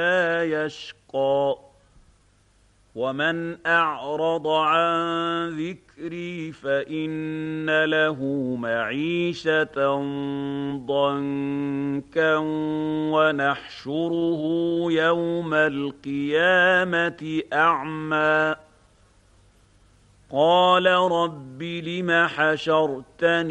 لا يشقى ومن أعرض عن ذكري فإن له معيشة ضنكا ونحشره يوم القيامة أعمى قال رب لم حشرتني